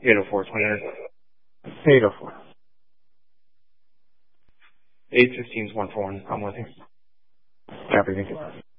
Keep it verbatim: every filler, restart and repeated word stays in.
eight oh four, twenty hundred. eight oh four. eight fifteen is one four one. I'm with you. Copy, thank you.